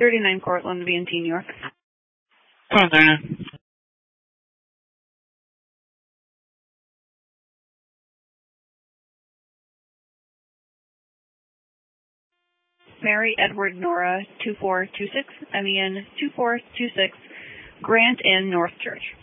39 Cortland, V&T, New York. Come on, Lorna. Mary Edward Nora 2426, MEN 2426, Grant Inn, North Church.